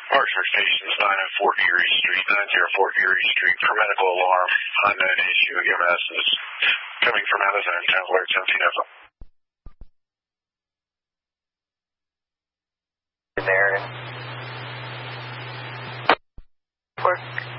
Archer Stations 9 Fort Erie Street, 90 Fort Erie Street for medical alarm. Unknown issue EMS is coming from out of zone. Town alert 17 FM. There. Work.